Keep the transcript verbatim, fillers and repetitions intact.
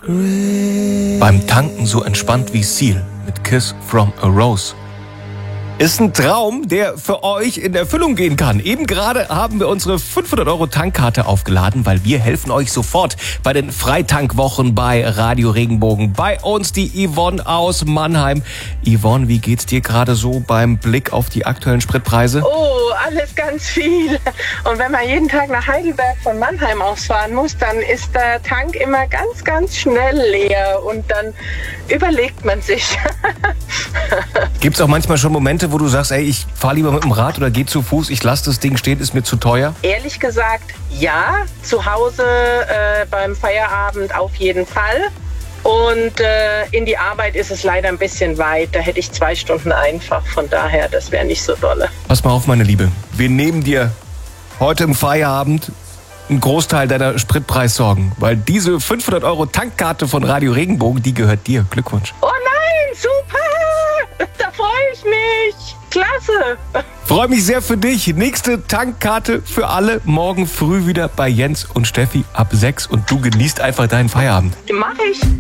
Beim Tanken so entspannt wie Seal mit Kiss from a Rose. Ist ein Traum, der für euch in Erfüllung gehen kann. Eben gerade haben wir unsere fünfhundert Euro Tankkarte aufgeladen, weil wir helfen euch sofort bei den Freitankwwochen bei Radio Regenbogen. Bei uns die Yvonne aus Mannheim. Yvonne, wie geht's dir gerade so beim Blick auf die aktuellen Spritpreise? Oh, alles ganz viel. Und wenn man jeden Tag nach Heidelberg von Mannheim ausfahren muss, dann ist der Tank immer ganz, ganz schnell leer. Und dann überlegt man sich. Gibt's auch manchmal schon Momente, wo du sagst, ey, ich fahre lieber mit dem Rad oder geh zu Fuß, ich lasse das Ding stehen, ist mir zu teuer? Ehrlich gesagt, ja. Zu Hause äh, beim Feierabend auf jeden Fall. Und äh, in die Arbeit ist es leider ein bisschen weit. Da hätte ich zwei Stunden einfach. Von daher, das wäre nicht so dolle. Pass mal auf, meine Liebe. Wir nehmen dir heute im Feierabend einen Großteil deiner Spritpreissorgen. Weil diese fünfhundert Euro Tankkarte von Radio Regenbogen, die gehört dir. Glückwunsch. Oh nein, super! Da freue ich mich. Klasse. Freue mich sehr für dich. Nächste Tankkarte für alle. Morgen früh wieder bei Jens und Steffi ab sechs. Und du genießt einfach deinen Feierabend. Mach ich.